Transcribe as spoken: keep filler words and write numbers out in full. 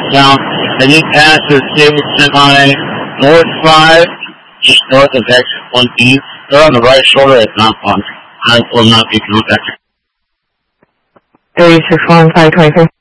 south. And you pass the Stable Semi North five, just north of exit one B. They're on the right shoulder at Mount Pond. I will not be contacted. thirty-six one five twenty-three.